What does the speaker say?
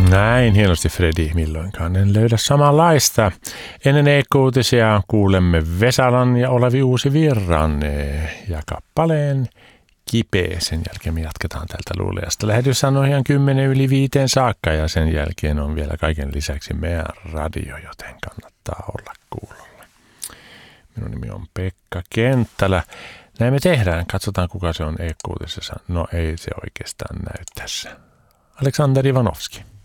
Näin hienosti Fredi, milloinkaan en löydä samanlaista. Ennen EK-uutisia kuulemme Vesalan ja Olavi Uusivirran ja kappaleen Kipeä. Sen jälkeen me jatketaan tältä luulajasta. Lähetys on ihan 10:05 saakka ja sen jälkeen on vielä kaiken lisäksi meidän radio, joten kannattaa olla kuulolla. Minun nimi on Pekka Kenttälä. Näin me tehdään. Katsotaan kuka se on EK-uutisessa. No ei se oikeastaan näy tässä. Aleksander Ivanovski.